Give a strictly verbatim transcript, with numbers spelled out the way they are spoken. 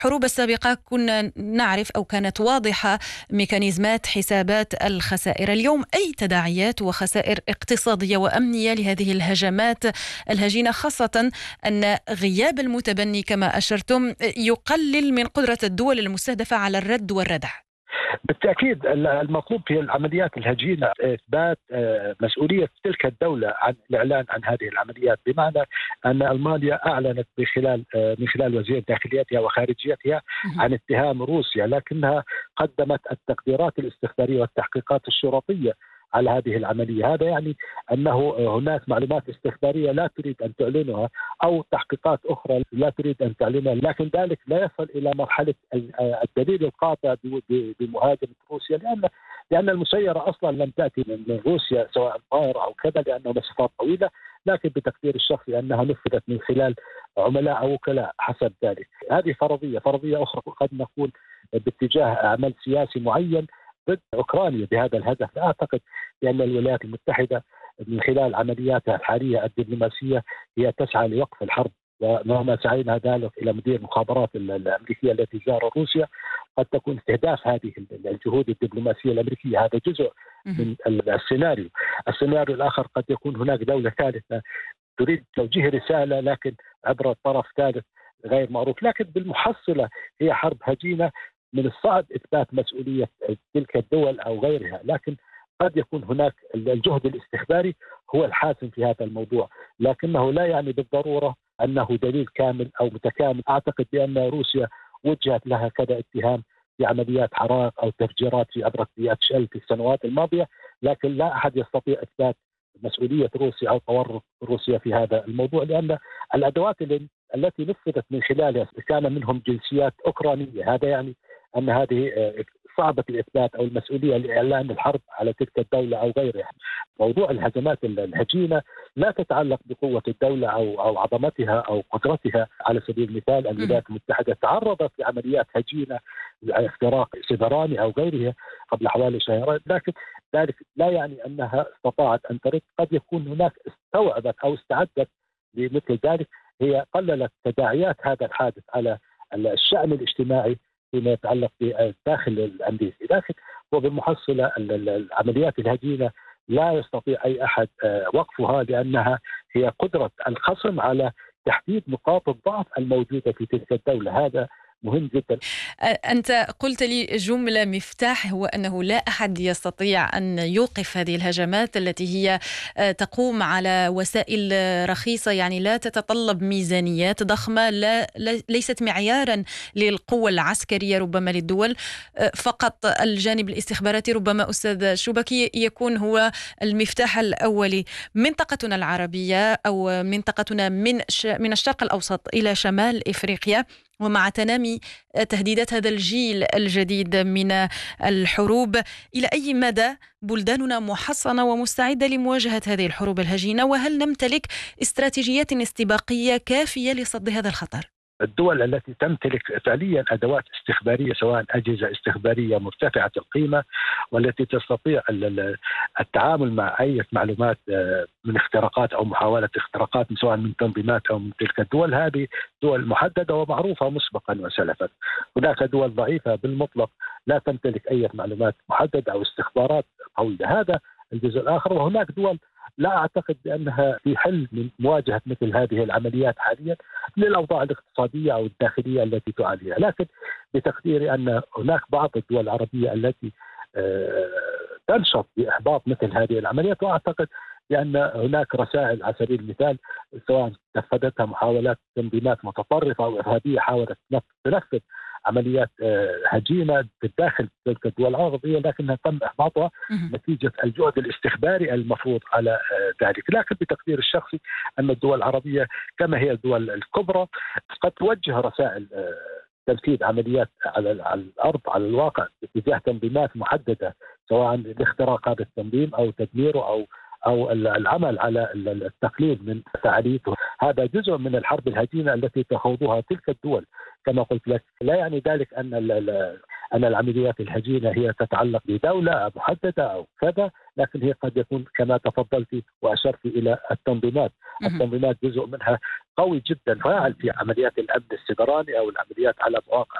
الحروب السابقة كنا نعرف أو كانت واضحة ميكانيزمات حسابات الخسائر. اليوم أي تداعيات وخسائر اقتصادية وأمنية لهذه الهجمات الهجينة، خاصة أن غياب المتبني كما أشرتم يقلل من قدرة الدول المستهدفة على الرد والردع؟ بالتأكيد المطلوب في العمليات الهجينة إثبات مسؤولية تلك الدولة عن الإعلان عن هذه العمليات، بمعنى أن ألمانيا أعلنت بخلال من خلال وزير داخليتها وخارجيتها عن اتهام روسيا، لكنها قدمت التقديرات الاستخبارية والتحقيقات الشرطية على هذه العملية. هذا يعني أنه هناك معلومات استخبارية لا تريد أن تعلنها أو تحقيقات أخرى لا تريد أن تعلنها، لكن ذلك لا يصل إلى مرحلة الدليل القاطع بمهاجمة روسيا، لأن لأن المسيرة أصلا لم تأتي من روسيا سواء طائرة أو كذا، لأنه مسافات طويلة، لكن بتقدير الشخصي أنها نفذت من خلال عملاء أو وكلاء حسب ذلك. هذه فرضية فرضية أخرى قد نكون باتجاه عمل سياسي معين ضد أوكرانيا بهذا الهدف. أعتقد بأن الولايات المتحدة من خلال عملياتها الحالية الدبلوماسية هي تسعى لوقف الحرب، وما سعينا ذلك إلى مدير المخابرات الأمريكية التي زار روسيا. قد تكون استهداف هذه الجهود الدبلوماسية الأمريكية هذا جزء من السيناريو. السيناريو الآخر قد يكون هناك دولة ثالثة تريد توجيه رسالة لكن عبر طرف ثالث غير معروف، لكن بالمحصلة هي حرب هجينة من الصعب إثبات مسؤولية تلك الدول أو غيرها، لكن قد يكون هناك الجهد الاستخباري هو الحاسم في هذا الموضوع، لكنه لا يعني بالضرورة أنه دليل كامل أو متكامل. أعتقد بأن روسيا وجهت لها كذا اتهام في عمليات حرائق أو تفجيرات في عبر دي اتش ال في السنوات الماضية، لكن لا أحد يستطيع إثبات مسؤولية روسيا أو تورط روسيا في هذا الموضوع، لأن الأدوات التي نفذت من خلالها كان منهم جنسيات أوكرانية. هذا يعني أن هذه صعبة الإثبات أو المسؤولية لإعلان الحرب على تلك الدولة أو غيرها. موضوع الهجمات الهجينة لا تتعلق بقوة الدولة أو أو عظمتها أو قدرتها. على سبيل المثال الولايات المتحدة تعرضت لعمليات هجينة اختراق سيبراني أو غيرها قبل حوالي شهرين، لكن ذلك لا يعني أنها استطاعت أن ترد. قد يكون هناك استوعبت أو استعدت لمثل ذلك. هي قللت تداعيات هذا الحادث على الشأن الاجتماعي فيما يتعلق بالداخل الأمريكي، لكن وبالمحصلة العمليات الهجينة لا يستطيع أي أحد وقفها، لأنها هي قدرة الخصم على تحديد نقاط الضعف الموجودة في تلك الدولة. هذا مهم جدا. أنت قلت لي جملة مفتاح، هو أنه لا أحد يستطيع أن يوقف هذه الهجمات التي هي تقوم على وسائل رخيصة، يعني لا تتطلب ميزانيات ضخمة، لا ليست معيارا للقوة العسكرية ربما للدول، فقط الجانب الاستخباراتي ربما أستاذ شوبكي يكون هو المفتاح الأولي. منطقتنا العربية أو منطقتنا من من الشرق الأوسط إلى شمال إفريقيا، ومع تنامي تهديدات هذا الجيل الجديد من الحروب، إلى أي مدى بلداننا محصنة ومستعدة لمواجهة هذه الحروب الهجينة؟ وهل نمتلك استراتيجيات استباقية كافية لصد هذا الخطر؟ الدول التي تمتلك فعليا أدوات استخبارية سواء أجهزة استخبارية مرتفعة القيمة والتي تستطيع التعامل مع أي معلومات من اختراقات أو محاولة اختراقات سواء من تنظيمات أو من تلك الدول، هذه دول محددة ومعروفة مسبقا وسلفا. هناك دول ضعيفة بالمطلق لا تمتلك أي معلومات محددة أو استخبارات قوية. هذا الجزء الآخر. وهناك دول لا أعتقد بأنها في حل من مواجهة مثل هذه العمليات حاليا للأوضاع الاقتصادية أو الداخلية التي تعانيها، لكن بتقديري أن هناك بعض الدول العربية التي تنشط بإحباط مثل هذه العمليات، وأعتقد بأن هناك رسائل على سبيل المثال سواء نفذتها محاولات تنظيمات متطرفة أو إرهابية حاولت تنفذ عمليات هجينة بالداخل تلك الدول العربية، لكنها تم إحباطها نتيجة الجهد الاستخباري المفروض على ذلك. لكن بتقدير الشخصي أن الدول العربية كما هي الدول الكبرى قد توجه رسائل تنفيذ عمليات على الأرض على الواقع باتجاه تنظيمات محددة سواء لاختراق هذا التنظيم أو تدميره أو أو العمل على التقليل من فعاليته. هذا جزء من الحرب الهجينة التي تخوضها تلك الدول. كما قلت لك لا يعني ذلك أن أن العمليات الهجينة هي تتعلق بدولة محددة أو كذا، لكن هي قد يكون كما تفضلت وأشرت إلى التنظيمات. التنظيمات جزء منها قوي جدا فاعل في عمليات الأمن السيبراني أو العمليات على مواقع